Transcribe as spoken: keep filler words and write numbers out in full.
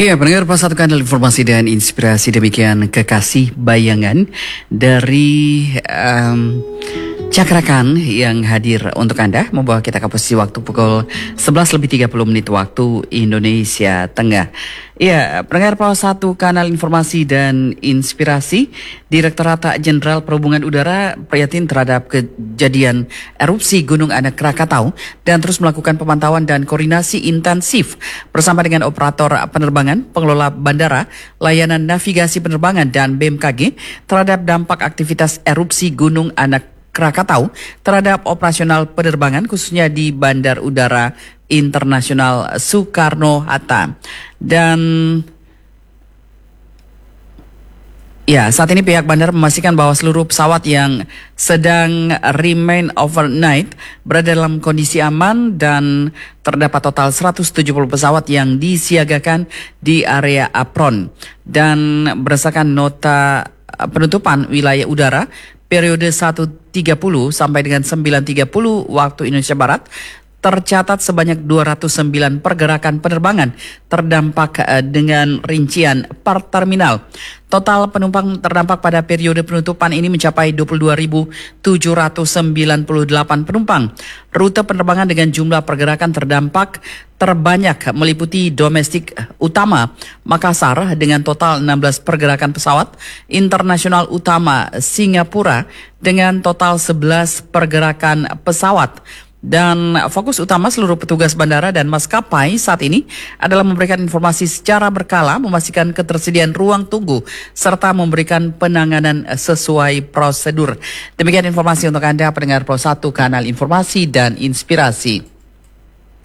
Ya, pendengar Pas satu kanal informasi dan inspirasi, demikian Kekasih Bayangan dari um, Cakrakan yang hadir untuk Anda, membawa kita ke posisi waktu pukul sebelas lebih tiga puluh menit waktu Indonesia Tengah. Ya, pendengar Pas satu kanal informasi dan inspirasi, Direktorat Jenderal Perhubungan Udara prihatin terhadap kejadian erupsi Gunung Anak Krakatau dan terus melakukan pemantauan dan koordinasi intensif bersama dengan operator penerbangan, pengelola bandara, layanan navigasi penerbangan dan B M K G terhadap dampak aktivitas erupsi Gunung Anak Krakatau terhadap operasional penerbangan khususnya di Bandar Udara Internasional Soekarno-Hatta. Dan ya, saat ini pihak bandara memastikan bahwa seluruh pesawat yang sedang remain overnight berada dalam kondisi aman dan terdapat total seratus tujuh puluh pesawat yang disiagakan di area apron. Dan berdasarkan nota penutupan wilayah udara periode satu tiga puluh sampai dengan sembilan tiga puluh waktu Indonesia Barat, tercatat sebanyak dua ratus sembilan pergerakan penerbangan terdampak dengan rincian per terminal. Total penumpang terdampak pada periode penutupan ini mencapai dua puluh dua ribu tujuh ratus sembilan puluh delapan penumpang. Rute penerbangan dengan jumlah pergerakan terdampak terbanyak meliputi domestik utama Makassar dengan total enam belas pergerakan pesawat, internasional utama Singapura dengan total sebelas pergerakan pesawat. Dan fokus utama seluruh petugas bandara dan maskapai saat ini adalah memberikan informasi secara berkala, memastikan ketersediaan ruang tunggu, serta memberikan penanganan sesuai prosedur. Demikian informasi untuk Anda pendengar Pro satu Kanal Informasi dan Inspirasi.